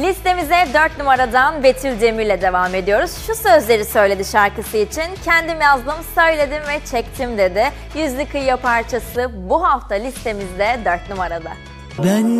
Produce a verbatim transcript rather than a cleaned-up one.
Listemize dört numaradan Betül Demir'le devam ediyoruz. Şu sözleri söyledi şarkısı için. Kendim yazdım, söyledim ve çektim dedi. Yüzlü Kıyıya parçası bu hafta listemizde dört numarada. Ben